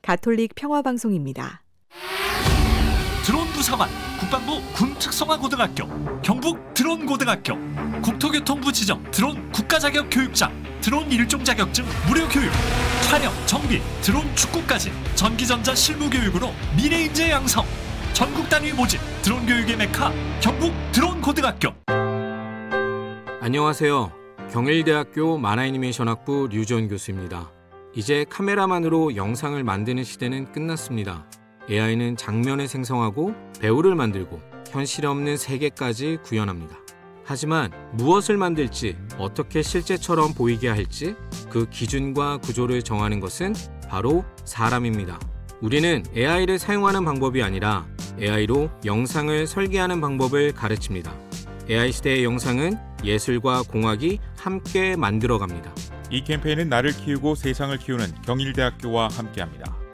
가톨릭 평화방송입니다. 드론 부사관, 국방부 군특성화고등학교, 경북 드론고등학교, 국토교통부 지정 드론 국가자격 교육장, 드론 일종 자격증 무료 교육, 촬영, 정비, 드론 축구까지 전기전자 실무교육으로 미래인재 양성, 전국 단위 모집 드론 교육의 메카 경북 드론고등학교. 안녕하세요. 경일대학교 만화애니메이션학부 류지원 교수입니다. 이제 카메라만으로 영상을 만드는 시대는 끝났습니다. AI는 장면을 생성하고 배우를 만들고 현실 없는 세계까지 구현합니다. 하지만 무엇을 만들지, 어떻게 실제처럼 보이게 할지 그 기준과 구조를 정하는 것은 바로 사람입니다. 우리는 AI를 사용하는 방법이 아니라 AI로 영상을 설계하는 방법을 가르칩니다. AI 시대의 영상은 예술과 공학이 함께 만들어갑니다. 이 캠페인은 나를 키우고 세상을 키우는 경일대학교와 함께합니다.